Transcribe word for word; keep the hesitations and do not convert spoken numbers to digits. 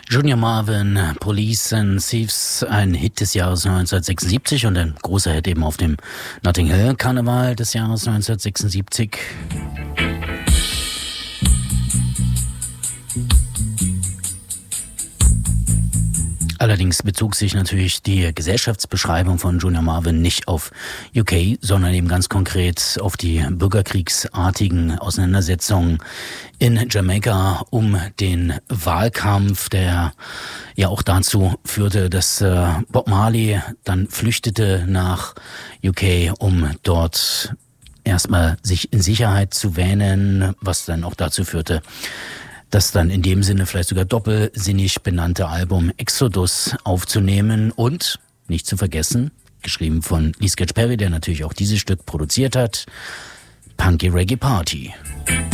Junior Marvin, Police and Thieves, ein Hit des Jahres neunzehnhundertsechsundsiebzig und ein großer Hit eben auf dem Notting Hill Karneval des Jahres neunzehnhundertsechsundsiebzig. Allerdings bezog sich natürlich die Gesellschaftsbeschreibung von Junior Marvin nicht auf U K, sondern eben ganz konkret auf die bürgerkriegsartigen Auseinandersetzungen in Jamaika um den Wahlkampf, der ja auch dazu führte, dass äh, Bob Marley dann flüchtete nach U K, um dort erstmal sich in Sicherheit zu wähnen, was dann auch dazu führte, das dann in dem Sinne vielleicht sogar doppelsinnig benannte Album Exodus aufzunehmen und, nicht zu vergessen, geschrieben von Lee Scratch Perry, der natürlich auch dieses Stück produziert hat, Punky Reggae Party.